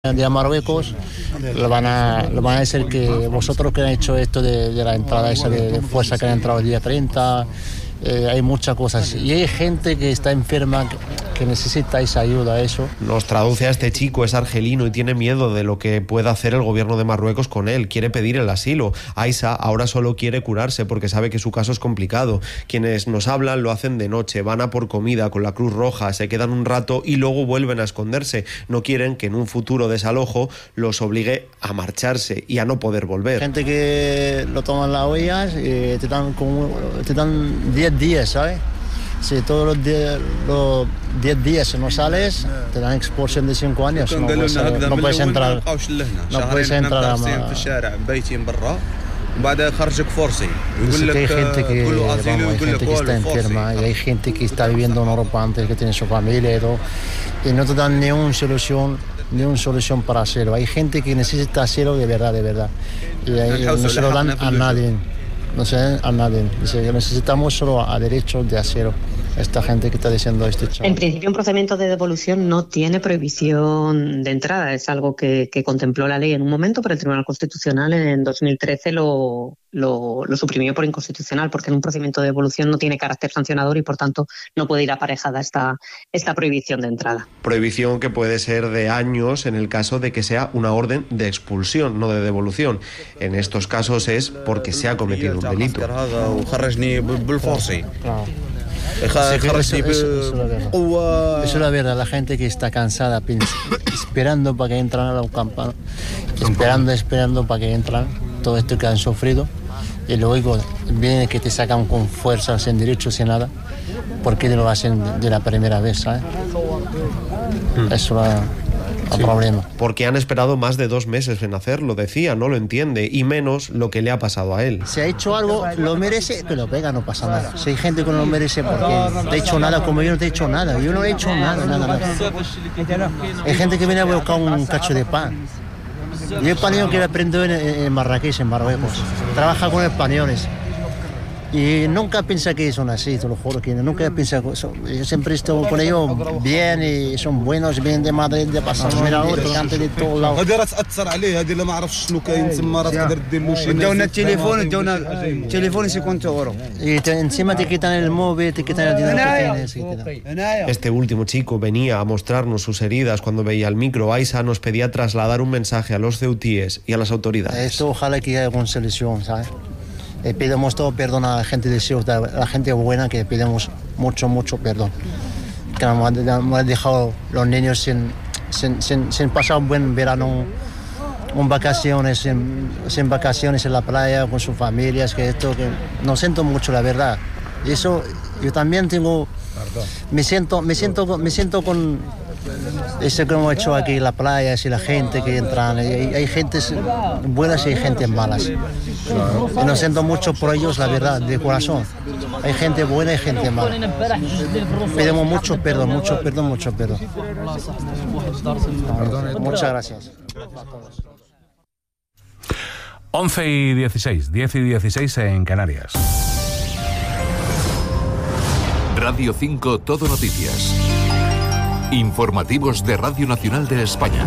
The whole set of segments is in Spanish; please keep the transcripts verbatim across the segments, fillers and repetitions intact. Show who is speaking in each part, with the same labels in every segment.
Speaker 1: de Marruecos, lo van a, lo van a decir que vosotros que han hecho esto de, de la entrada esa de, de fuerza que han entrado el día treinta, eh, hay muchas cosas. Y hay gente que está enferma, que, que necesita esa ayuda, eso.
Speaker 2: Nos traduce a este chico, es argelino y tiene miedo de lo que pueda hacer el gobierno de Marruecos con él. Quiere pedir el asilo. Aisa ahora solo quiere curarse porque sabe que su caso es complicado. Quienes nos hablan lo hacen de noche, van a por comida con la Cruz Roja, se quedan un rato y luego vuelven a esconderse. No quieren que en un futuro desalojo los obligue a marcharse y a no poder volver.
Speaker 1: Gente que lo toman las huellas y te dan como, te dan diez días, ¿sabes? Si todos los diez los diez días no sales, te dan expulsión de cinco años. No puedes, no puedes entrar. No puedes entrar a Dice que hay gente que, vamos, hay gente que está enferma y hay gente que está viviendo en Europa antes, que tiene su familia y todo, y no te dan ni una solución, ni una solución para hacerlo. Hay gente que necesita hacerlo de verdad, de verdad, y ahí no se lo dan a nadie, no se dan a nadie. Dice que necesitamos solo a derechos de hacerlo. Esta gente que está diciendo este chaval.
Speaker 3: En principio, un procedimiento de devolución no tiene prohibición de entrada. Es algo que, que contempló la ley en un momento, pero el Tribunal Constitucional en dos mil trece lo, lo, lo suprimió por inconstitucional, porque en un procedimiento de devolución no tiene carácter sancionador y, por tanto, no puede ir aparejada esta, esta prohibición de entrada.
Speaker 2: Prohibición que puede ser de años en el caso de que sea una orden de expulsión, no de devolución. En estos casos es porque se ha cometido un delito.
Speaker 1: Sí, eso, eso, eso, es la verdad. Eso es la verdad, la gente que está cansada esperando para que entran a la campana, esperando, esperando para que entran todo esto que han sufrido, y luego viene que te sacan con fuerza, sin derecho, sin nada, porque lo hacen de la primera vez, ¿sabes? Eso es el sí. problema.
Speaker 2: Porque han esperado más de dos meses en hacerlo, decía, no lo entiende, y menos lo que le ha pasado a él.
Speaker 1: Si ha hecho algo, lo merece, que lo pega, no pasa nada. Si hay gente que no lo merece porque no te ha hecho nada, como yo no te he hecho nada, yo no he hecho nada, nada, nada. Hay gente que viene a buscar un cacho de pan. Yo español que aprendo en, en Marrakech, en Marruecos, trabaja con españoles. Y nunca piensa que son así, te lo juro, que nunca piensa que son, yo siempre estoy con ellos bien y son buenos, vienen de Madrid, de pasar, mira, gente de todos lados. Y te, encima te quitan el móvil, te quitan el dinero que tienes.
Speaker 2: Este último chico venía a mostrarnos sus heridas cuando veía el micro. Aisa nos pedía trasladar un mensaje a los ceutíes y a las autoridades.
Speaker 1: Esto ojalá que haya alguna solución, ¿sabes? Eh, pedimos todo perdón a la gente de Ceuta, a la gente buena, que pedimos mucho, mucho perdón. Que nos han dejado los niños sin, sin, sin, sin pasar un buen verano, un vacaciones, sin, sin vacaciones en la playa con sus familias, que esto, que nos siento mucho, la verdad. Y eso, yo también tengo, me siento, me siento, me siento con eso que hemos hecho aquí en la playa, y la gente que entran, hay, hay gente buenas y hay gente malas. Y nos siento mucho por ellos, la verdad, de corazón. Hay gente buena y gente mala. Pedimos mucho perdón, mucho perdón, mucho perdón. Muchas gracias.
Speaker 4: once y dieciséis, diez y dieciséis en Canarias.
Speaker 5: Radio cinco Todo Noticias. Informativos de Radio Nacional de España.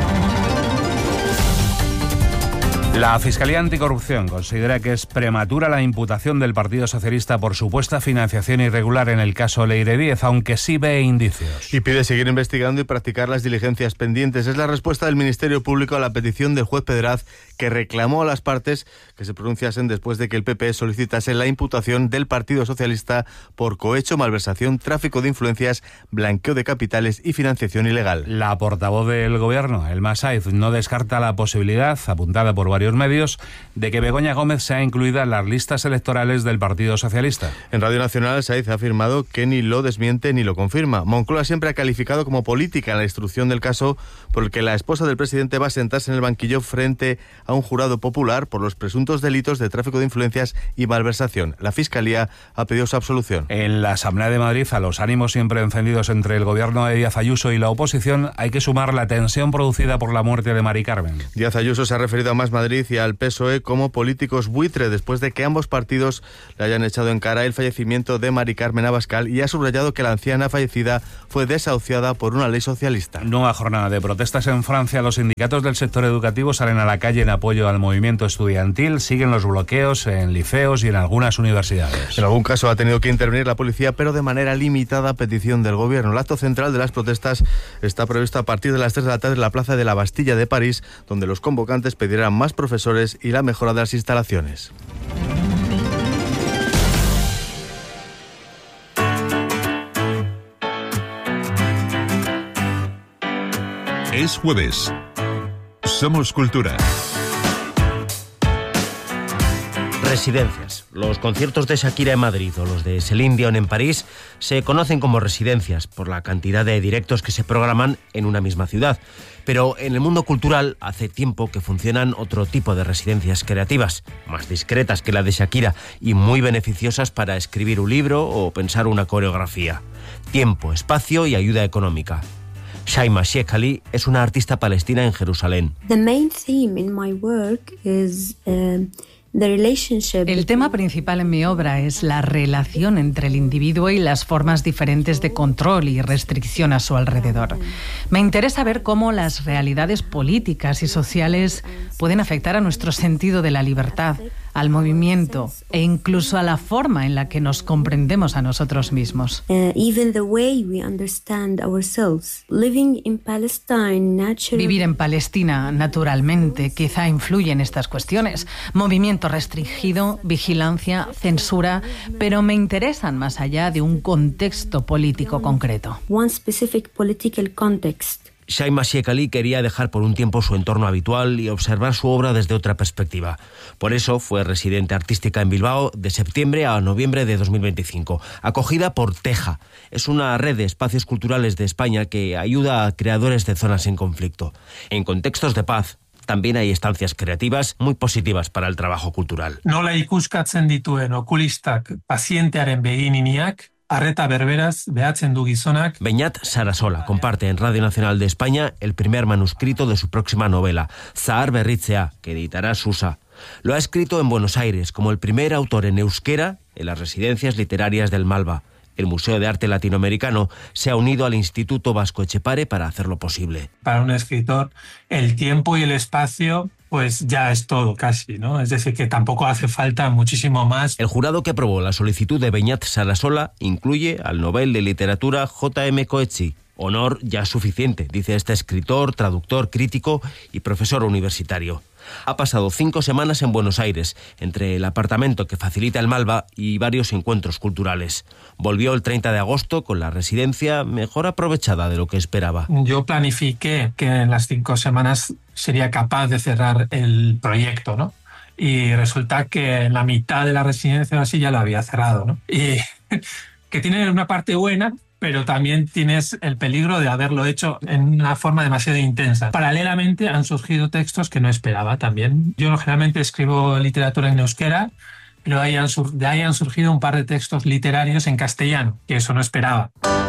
Speaker 4: La Fiscalía Anticorrupción considera que es prematura la imputación del Partido Socialista por supuesta financiación irregular en el caso Leire Díez, aunque sí ve indicios.
Speaker 6: Y pide seguir investigando y practicar las diligencias pendientes. Es la respuesta del Ministerio Público a la petición del juez Pedraz, que reclamó a las partes que se pronunciasen después de que el P P solicitase la imputación del Partido Socialista por cohecho, malversación, tráfico de influencias, blanqueo de capitales y financiación ilegal.
Speaker 4: La portavoz del Gobierno, Elma Saiz, no descarta la posibilidad, apuntada por varios medios, de que Begoña Gómez sea incluida en las listas electorales del Partido Socialista.
Speaker 6: En Radio Nacional, Saiz ha afirmado que ni lo desmiente ni lo confirma. Moncloa siempre ha calificado como política la instrucción del caso por el que la esposa del presidente va a sentarse en el banquillo frente a un jurado popular por los presuntos delitos de tráfico de influencias y malversación. La Fiscalía ha pedido su absolución.
Speaker 4: En la Asamblea de Madrid, a los ánimos siempre encendidos entre el gobierno de Díaz Ayuso y la oposición, hay que sumar la tensión producida por la muerte de Mari Carmen.
Speaker 6: Díaz Ayuso se ha referido a Más Madrid Madrid y al P S O E como políticos buitre, después de que ambos partidos le hayan echado en cara el fallecimiento de Mari Carmen Abascal, y ha subrayado que la anciana fallecida fue desahuciada por una ley socialista.
Speaker 4: Nueva jornada de protestas en Francia. Los sindicatos del sector educativo salen a la calle en apoyo al movimiento estudiantil. Siguen los bloqueos en liceos y en algunas universidades.
Speaker 6: En algún caso ha tenido que intervenir la policía, pero de manera limitada a petición del gobierno. El acto central de las protestas está previsto a partir de las tres de la tarde en la plaza de la Bastilla de París, donde los convocantes pedirán más profesores y la mejora de las instalaciones.
Speaker 5: Es jueves. Somos Cultura.
Speaker 7: Residencias. Los conciertos de Shakira en Madrid o los de Céline Dion en París se conocen como residencias por la cantidad de directos que se programan en una misma ciudad. Pero en el mundo cultural hace tiempo que funcionan otro tipo de residencias creativas, más discretas que la de Shakira y muy beneficiosas para escribir un libro o pensar una coreografía. Tiempo, espacio y ayuda económica. Shaima Sheikh Ali es una artista palestina en Jerusalén.
Speaker 8: The main theme in my work is uh... El
Speaker 9: tema principal en mi obra es la relación entre el individuo y las formas diferentes de control y restricción a su alrededor. Me interesa ver cómo las realidades políticas y sociales pueden afectar a nuestro sentido de la libertad, al movimiento e incluso a la forma en la que nos comprendemos a nosotros mismos.
Speaker 8: Uh, even the way we understand ourselves. Living in Palestine, naturally...
Speaker 9: Vivir en Palestina, naturalmente, quizá influye en estas cuestiones. Movimiento restringido, vigilancia, censura, pero me interesan más allá de un contexto político concreto.
Speaker 8: One specific political context.
Speaker 7: Shaima Sheikh Ali quería dejar por un tiempo su entorno habitual y observar su obra desde otra perspectiva. Por eso fue residente artística en Bilbao de septiembre a noviembre de dos mil veinticinco, acogida por Teja. Es una red de espacios culturales de España que ayuda a creadores de zonas en conflicto. En contextos de paz, también hay estancias creativas muy positivas para el trabajo cultural.
Speaker 10: Nola ikuskatzen dituen okulistak pazientearen begiraniak, arreta berberaz behatzen du gizonak.
Speaker 7: Beñat Sarasola comparte en Radio Nacional de España el primer manuscrito de su próxima novela, Zahar Berritzea, que editará Susa. Lo ha escrito en Buenos Aires como el primer autor en euskera en las residencias literarias del Malva. El Museo de Arte Latinoamericano se ha unido al Instituto Vasco Etxepare para hacerlo posible.
Speaker 10: Para un escritor, el tiempo y el espacio pues ya es todo casi, ¿no? Es decir, que tampoco hace falta muchísimo más.
Speaker 7: El jurado que aprobó la solicitud de Beñat Sarasola incluye al Nobel de Literatura J M Coetzee. Honor ya suficiente, dice este escritor, traductor, crítico y profesor universitario. Ha pasado cinco semanas en Buenos Aires, entre el apartamento que facilita el Malva y varios encuentros culturales. Volvió el treinta de agosto con la residencia mejor aprovechada de lo que esperaba.
Speaker 10: Yo planifiqué que en las cinco semanas sería capaz de cerrar el proyecto, ¿no? Y resulta que en la mitad de la residencia así ya lo había cerrado, ¿no? Y que tiene una parte buena, pero también tienes el peligro de haberlo hecho en una forma demasiado intensa. Paralelamente han surgido textos que no esperaba también. Yo generalmente escribo literatura en euskera, pero de ahí han, sur- de ahí han surgido un par de textos literarios en castellano, que eso no esperaba.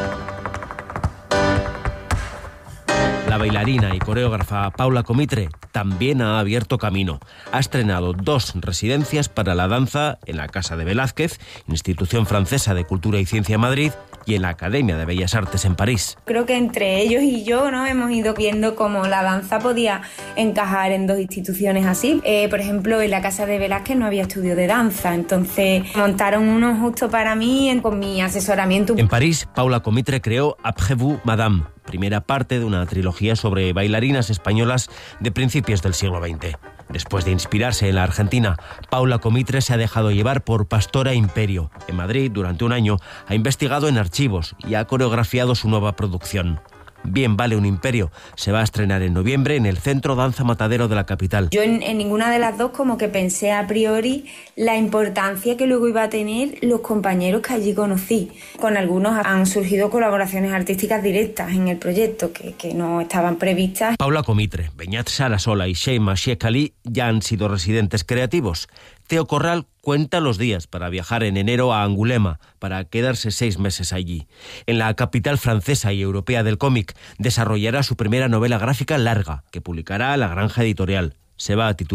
Speaker 7: La bailarina y coreógrafa Paula Comitre también ha abierto camino. Ha estrenado dos residencias para la danza en la Casa de Velázquez, Institución Francesa de Cultura y Ciencia en Madrid, y en la Academia de Bellas Artes en París.
Speaker 11: Creo que entre ellos y yo, ¿no?, hemos ido viendo cómo la danza podía encajar en dos instituciones así. Eh, por ejemplo, en la Casa de Velázquez no había estudio de danza, entonces montaron uno justo para mí con mi asesoramiento.
Speaker 7: En París, Paula Comitre creó Après vous, Madame, primera parte de una trilogía sobre bailarinas españolas de principios del siglo veinte. Después de inspirarse en la Argentina, Paula Comitre se ha dejado llevar por Pastora Imperio. En Madrid, durante un año, ha investigado en archivos y ha coreografiado su nueva producción. Bien vale un imperio se va a estrenar en noviembre en el Centro Danza Matadero de la capital.
Speaker 11: Yo en, en ninguna de las dos como que pensé a priori la importancia que luego iba a tener los compañeros que allí conocí. Con algunos han surgido colaboraciones artísticas directas en el proyecto que, que no estaban previstas.
Speaker 7: Paula Comitre, Beñat Sarasola y Shaima Sheikh Ali ya han sido residentes creativos. Teo Corral cuenta los días para viajar en enero a Angulema, para quedarse seis meses allí. En la capital francesa y europea del cómic desarrollará su primera novela gráfica larga, que publicará La Granja Editorial. Se va a titular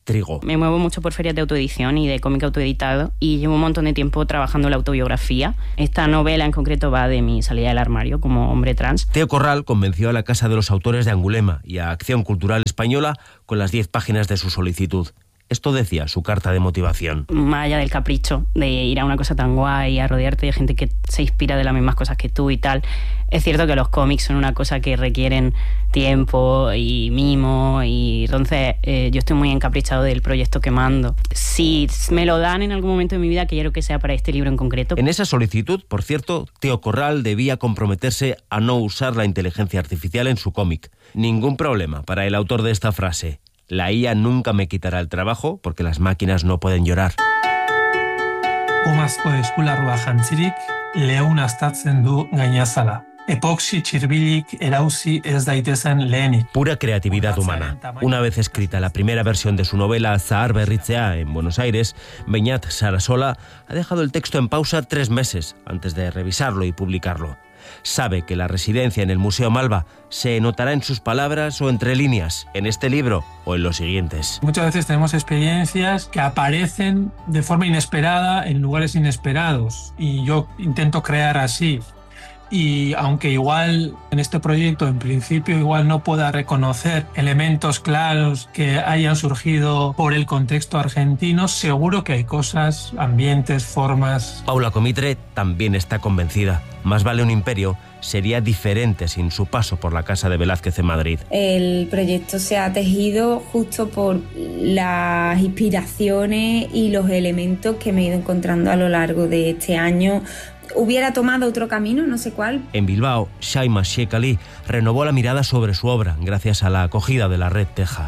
Speaker 7: Trigo.
Speaker 12: Me muevo mucho por ferias de autoedición y de cómic autoeditado y llevo un montón de tiempo trabajando en la autobiografía. Esta novela en concreto va de mi salida del armario como hombre trans.
Speaker 7: Teo Corral convenció a la Casa de los Autores de Angulema y a Acción Cultural Española con las diez páginas de su solicitud. Esto decía su carta de motivación.
Speaker 12: Más allá del capricho de ir a una cosa tan guay, a rodearte de gente que se inspira de las mismas cosas que tú y tal, es cierto que los cómics son una cosa que requieren tiempo y mimo y entonces eh, yo estoy muy encaprichado del proyecto que mando. Si me lo dan en algún momento de mi vida, quiero que sea para este libro en concreto.
Speaker 7: En esa solicitud, por cierto, Teo Corral debía comprometerse a no usar la inteligencia artificial en su cómic. Ningún problema para el autor de esta frase. La I A nunca me quitará el trabajo porque las máquinas no pueden llorar.
Speaker 10: Umazko eskularrua jantzirik, leuna astatzen du gainazala. Epoxi txirbilik erauzi ez daitezen lehenik.
Speaker 7: Pura creatividad humana. Una vez escrita la primera versión de su novela Zahar Berritzea en Buenos Aires, Beñat Sarasola ha dejado el texto en pausa tres meses antes de revisarlo y publicarlo. Sabe que la residencia en el Museo Malva se notará en sus palabras o entre líneas, en este libro o en los siguientes.
Speaker 10: Muchas veces tenemos experiencias que aparecen de forma inesperada en lugares inesperados y yo intento crear así. Y aunque igual en este proyecto en principio igual no pueda reconocer elementos claros que hayan surgido por el contexto argentino, seguro que hay cosas, ambientes, formas.
Speaker 7: Paula Comitre también está convencida. Más vale un imperio sería diferente sin su paso por la casa de Velázquez en Madrid.
Speaker 11: El proyecto se ha tejido justo por las inspiraciones y los elementos que me he ido encontrando a lo largo de este año. Hubiera tomado otro camino, no sé cuál.
Speaker 7: En Bilbao, Shaima Sheikh Ali renovó la mirada sobre su obra gracias a la acogida de la Red Teja.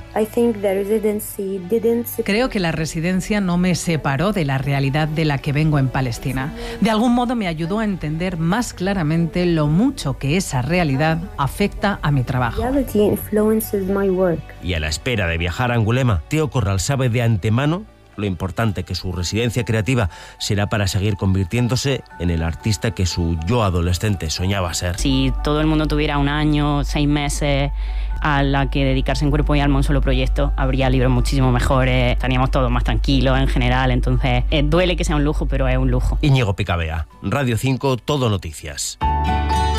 Speaker 9: Creo que la residencia no me separó de la realidad de la que vengo en Palestina. De algún modo me ayudó a entender más claramente lo mucho que esa realidad afecta a mi trabajo.
Speaker 7: Y a la espera de viajar a Angulema, Teo Corral sabe de antemano lo importante que su residencia creativa será para seguir convirtiéndose en el artista que su yo adolescente soñaba ser.
Speaker 12: Si todo el mundo tuviera un año, seis meses a la que dedicarse en cuerpo y alma a un solo proyecto, habría libros muchísimo mejores, estaríamos todos más tranquilos en general, entonces eh, duele que sea un lujo, pero es un lujo.
Speaker 7: Íñigo Picabea, Radio cinco, Todo Noticias.